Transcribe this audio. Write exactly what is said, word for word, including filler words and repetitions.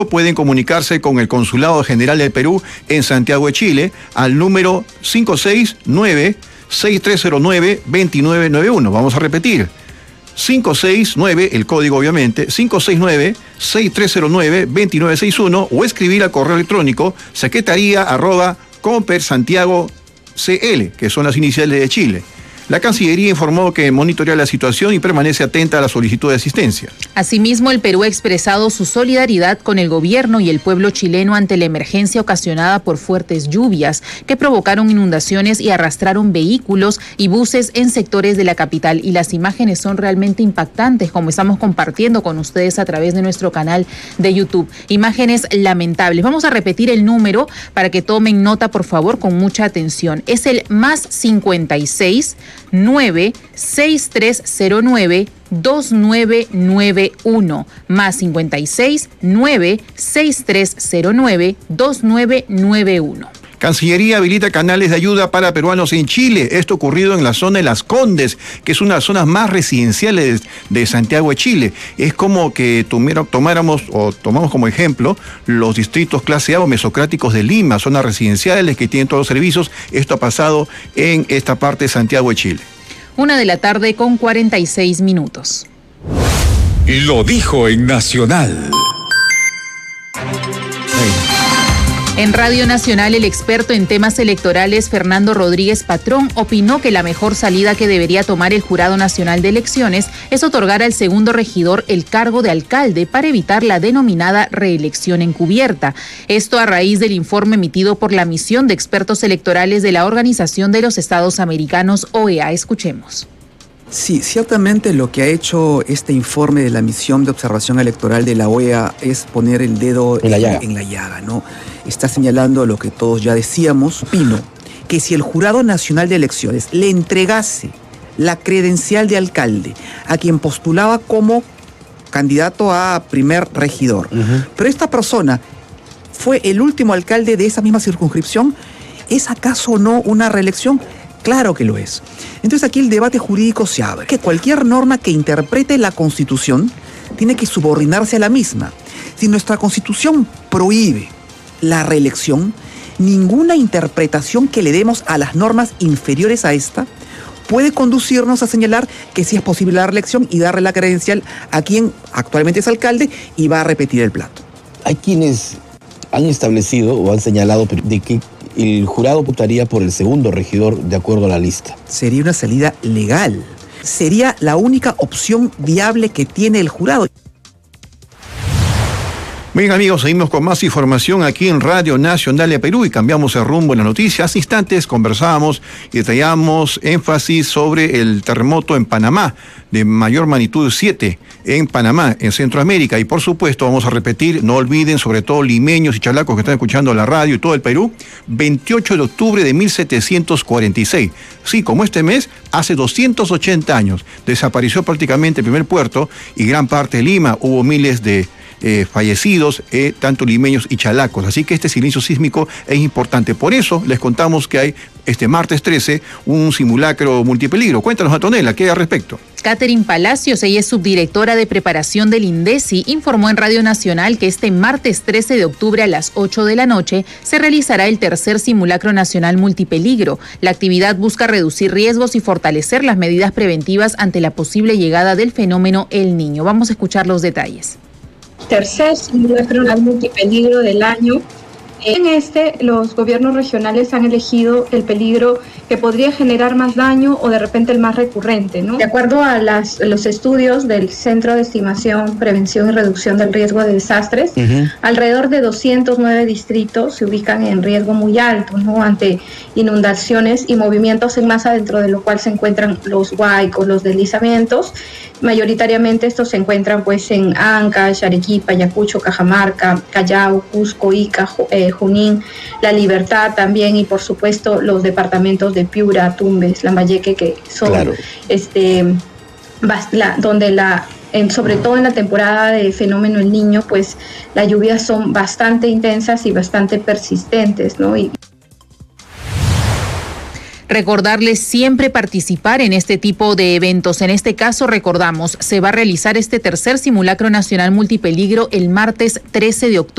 pueden comunicarse con el Consulado General del Perú en Santiago de Chile al número cinco seis nueve, seis tres cero nueve, dos nueve nueve uno. Vamos a repetir. cinco seis nueve, el código obviamente, cinco seis nueve, seis tres cero nueve, dos nueve seis uno, o escribir al correo electrónico secretaría arroba compersantiago cl, que son las iniciales de Chile. La Cancillería informó que monitorea la situación y permanece atenta a la solicitud de asistencia. Asimismo, el Perú ha expresado su solidaridad con el gobierno y el pueblo chileno ante la emergencia ocasionada por fuertes lluvias que provocaron inundaciones y arrastraron vehículos y buses en sectores de la capital. Y las imágenes son realmente impactantes, como estamos compartiendo con ustedes a través de nuestro canal de YouTube. Imágenes lamentables. Vamos a repetir el número para que tomen nota, por favor, con mucha atención. Es el más cincuenta y seis nueve seis tres cero nueve dos nueve nueve uno, más cincuenta y seis nueve seis tres cero nueve dos nueve nueve uno. Cancillería habilita canales de ayuda para peruanos en Chile. Esto ocurrido en la zona de Las Condes, que es una de las zonas más residenciales de Santiago de Chile. Es como que tomáramos o tomamos como ejemplo los distritos clase A o mesocráticos de Lima, zonas residenciales que tienen todos los servicios. Esto ha pasado en esta parte de Santiago de Chile. Una de la tarde con cuarenta y seis minutos. Lo dijo en Nacional. En Radio Nacional, el experto en temas electorales Fernando Rodríguez Patrón opinó que la mejor salida que debería tomar el Jurado Nacional de Elecciones es otorgar al segundo regidor el cargo de alcalde para evitar la denominada reelección encubierta. Esto a raíz del informe emitido por la misión de expertos electorales de la Organización de los Estados Americanos, O E A. Escuchemos. Sí, ciertamente lo que ha hecho este informe de la misión de observación electoral de la O E A es poner el dedo en la llaga, en la llaga, ¿no? Está señalando lo que todos ya decíamos. Opino que si el Jurado Nacional de Elecciones le entregase la credencial de alcalde a quien postulaba como candidato a primer regidor, uh-huh. pero esta persona fue el último alcalde de esa misma circunscripción, ¿es acaso no una reelección? Claro que lo es. Entonces aquí el debate jurídico se abre. Que cualquier norma que interprete la Constitución tiene que subordinarse a la misma. Si nuestra Constitución prohíbe la reelección, ninguna interpretación que le demos a las normas inferiores a esta puede conducirnos a señalar que sí es posible la reelección y darle la credencial a quien actualmente es alcalde y va a repetir el plato. Hay quienes han establecido o han señalado de que el jurado votaría por el segundo regidor de acuerdo a la lista. Sería una salida legal. Sería la única opción viable que tiene el jurado. Bien, amigos, seguimos con más información aquí en Radio Nacional de Perú y cambiamos el rumbo en la noticia. Hace instantes conversábamos y detallamos énfasis sobre el terremoto en Panamá, de mayor magnitud siete en Panamá, en Centroamérica. Y por supuesto, vamos a repetir, no olviden, sobre todo limeños y chalacos que están escuchando la radio y todo el Perú, veintiocho de octubre de mil setecientos cuarenta y seis. Sí, como este mes, hace doscientos ochenta años, desapareció prácticamente el primer puerto y gran parte de Lima. Hubo miles de Eh, fallecidos, eh, tanto limeños y chalacos. Así que este silencio sísmico es importante. Por eso les contamos que hay este martes trece un simulacro multipeligro. Cuéntanos, Antonella, ¿qué hay al respecto? Catherine Palacios, ella es subdirectora de preparación del INDECI, informó en Radio Nacional que este martes trece de octubre a las ocho de la noche se realizará el tercer simulacro nacional multipeligro. La actividad busca reducir riesgos y fortalecer las medidas preventivas ante la posible llegada del fenómeno El Niño. Vamos a escuchar los detalles. Tercer simulacro multipeligro del año. En este, los gobiernos regionales han elegido el peligro que podría generar más daño o de repente el más recurrente, ¿no? De acuerdo a las, los estudios del Centro de Estimación, Prevención y Reducción del Riesgo de Desastres, uh-huh. alrededor de doscientos nueve distritos se ubican en riesgo muy alto, ¿no? Ante inundaciones y movimientos en masa, dentro de lo cual se encuentran los huaicos, los deslizamientos. Mayoritariamente estos se encuentran pues en Ancash, Arequipa, Ayacucho, Cajamarca, Callao, Cusco, Ica, eh, Junín, La Libertad también, y por supuesto los departamentos de Piura, Tumbes, Lambayeque, que son claro. este la, donde la en, sobre todo en la temporada de fenómeno El Niño, pues las lluvias son bastante intensas y bastante persistentes, ¿no? Y Recordarles siempre participar en este tipo de eventos. En este caso, recordamos, se va a realizar este tercer simulacro nacional multipeligro el martes trece de octubre.